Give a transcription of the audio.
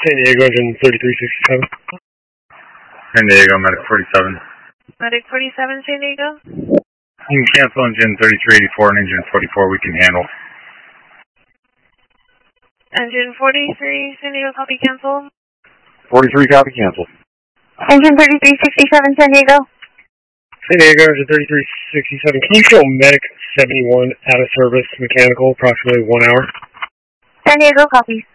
San Diego, engine 3367. San Diego, Medic 47. Medic 47, San Diego. You can cancel engine 3384 and engine 44, we can handle. Engine 43, San Diego, copy cancel. 43, copy cancel. Engine 3367, San Diego. San Diego, engine 3367. Can you show Medic 71 out of service, mechanical, approximately 1 hour? San Diego, copy.